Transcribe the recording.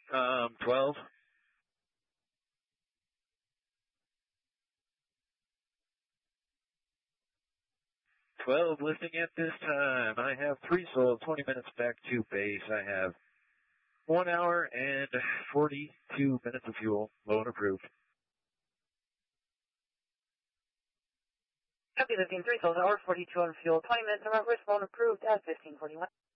12. 12 lifting at this time. I have 3 sold, 20 minutes back to base. I have 1 hour and 42 minutes of fuel, low and approved. Copy, lifting 3 sold, hour 42 on fuel, 20 minutes, and reverse loan approved at 1541.